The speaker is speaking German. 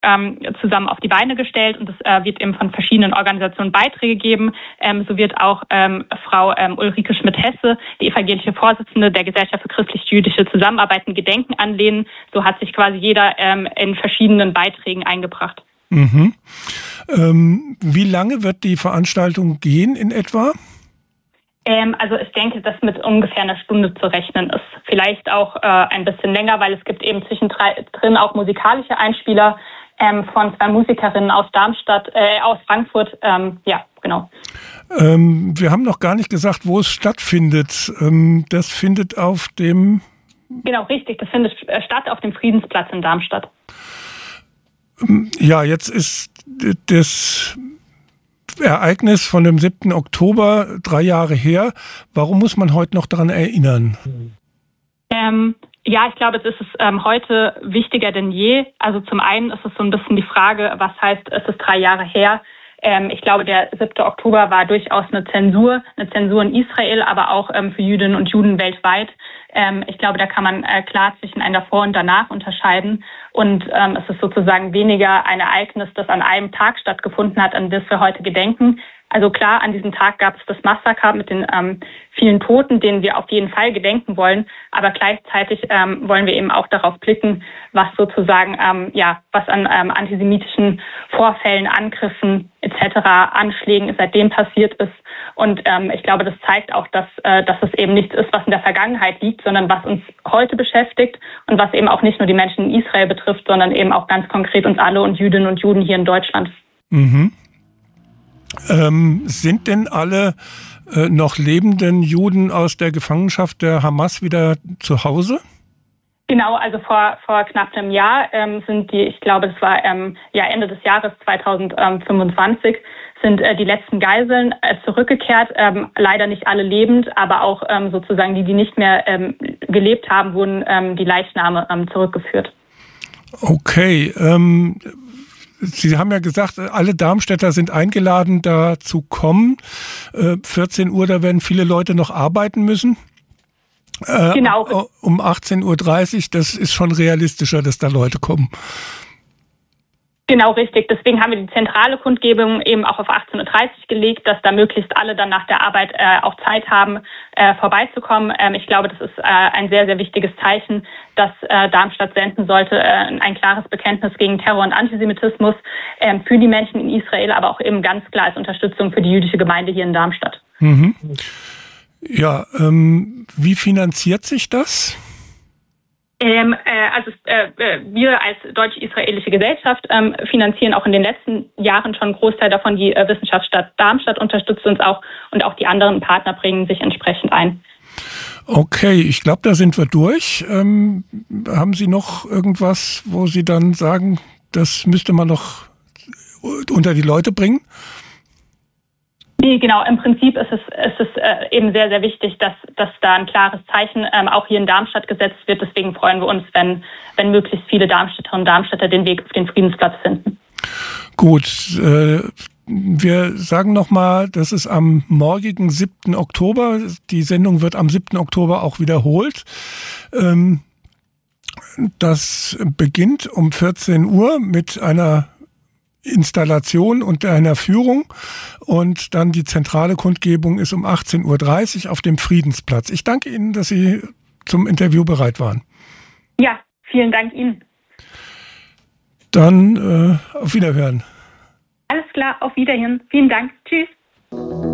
zusammen auf die Beine gestellt und es wird eben von verschiedenen Organisationen Beiträge geben. So wird auch Frau Ulrike Schmidt-Hesse, die evangelische Vorsitzende der Gesellschaft für christlich-jüdische Zusammenarbeit, ein Gedenken anlehnen. So hat sich quasi jeder in verschiedenen Beiträgen eingebracht. Mhm. Wie lange wird die Veranstaltung gehen in etwa? Also ich denke, dass mit ungefähr einer Stunde zu rechnen ist. Vielleicht auch ein bisschen länger, weil es gibt eben zwischendrin auch musikalische Einspieler von 2 Musikerinnen aus aus Frankfurt. Ja, genau. Wir haben noch gar nicht gesagt, wo es stattfindet. Das findet auf dem... Genau, richtig. Das findet statt auf dem Friedensplatz in Darmstadt. Ja, jetzt ist das Ereignis von dem 7. Oktober 3 Jahre her. Warum muss man heute noch daran erinnern? Ja, ich glaube, es ist heute wichtiger denn je. Also zum einen ist es so ein bisschen die Frage, was heißt, es ist 3 Jahre her. Ich glaube, der 7. Oktober war durchaus eine Zensur in Israel, aber auch für Jüdinnen und Juden weltweit. Ich glaube, da kann man klar zwischen ein Davor und Danach unterscheiden. Und es ist sozusagen weniger ein Ereignis, das an einem Tag stattgefunden hat, an das wir heute gedenken. Also klar, an diesem Tag gab es das Massaker mit den vielen Toten, denen wir auf jeden Fall gedenken wollen. Aber gleichzeitig wollen wir eben auch darauf blicken, was sozusagen, was an antisemitischen Vorfällen, Angriffen etc., Anschlägen seitdem passiert ist. Und ich glaube, das zeigt auch, dass es eben nichts ist, was in der Vergangenheit liegt, sondern was uns heute beschäftigt und was eben auch nicht nur die Menschen in Israel betrifft, sondern eben auch ganz konkret uns alle und Jüdinnen und Juden hier in Deutschland. Mhm. Sind denn alle noch lebenden Juden aus der Gefangenschaft der Hamas wieder zu Hause? Genau, also vor knapp einem Jahr sind die, ich glaube, das war Ende des Jahres 2025, sind die letzten Geiseln zurückgekehrt. Leider nicht alle lebend, aber auch sozusagen die nicht mehr gelebt haben, wurden die Leichname zurückgeführt. Okay, Sie haben ja gesagt, alle Darmstädter sind eingeladen, da zu kommen. 14 Uhr, da werden viele Leute noch arbeiten müssen. Genau. Um 18.30 Uhr, das ist schon realistischer, dass da Leute kommen. Genau, richtig. Deswegen haben wir die zentrale Kundgebung eben auch auf 18.30 Uhr gelegt, dass da möglichst alle dann nach der Arbeit auch Zeit haben, vorbeizukommen. Ich glaube, das ist ein sehr, sehr wichtiges Zeichen, dass Darmstadt senden sollte, ein klares Bekenntnis gegen Terror und Antisemitismus für die Menschen in Israel, aber auch eben ganz klar als Unterstützung für die jüdische Gemeinde hier in Darmstadt. Mhm. Ja, wie finanziert sich das? Wir als deutsch-israelische Gesellschaft finanzieren auch in den letzten Jahren schon einen Großteil davon. Die Wissenschaftsstadt Darmstadt unterstützt uns auch und auch die anderen Partner bringen sich entsprechend ein. Okay, ich glaube, da sind wir durch. Haben Sie noch irgendwas, wo Sie dann sagen, das müsste man noch unter die Leute bringen? Nee, genau. Im Prinzip ist es eben sehr, sehr wichtig, dass da ein klares Zeichen auch hier in Darmstadt gesetzt wird. Deswegen freuen wir uns, wenn möglichst viele Darmstädterinnen und Darmstädter den Weg auf den Friedensplatz finden. Gut. Wir sagen nochmal, das ist am morgigen 7. Oktober. Die Sendung wird am 7. Oktober auch wiederholt. Das beginnt um 14 Uhr mit einer Installation und einer Führung und dann die zentrale Kundgebung ist um 18.30 Uhr auf dem Friedensplatz. Ich danke Ihnen, dass Sie zum Interview bereit waren. Ja, vielen Dank Ihnen. Dann auf Wiederhören. Alles klar, auf Wiederhören. Vielen Dank. Tschüss.